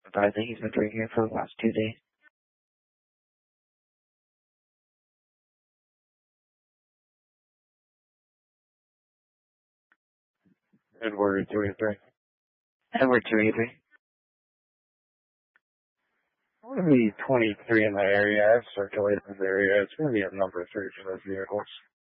But I think he's been drinking it for the last 2 days. Edward 283. Edward 283. I'm going to be 23 in that area. I've circulated this area. It's going to be a number 3 for those vehicles.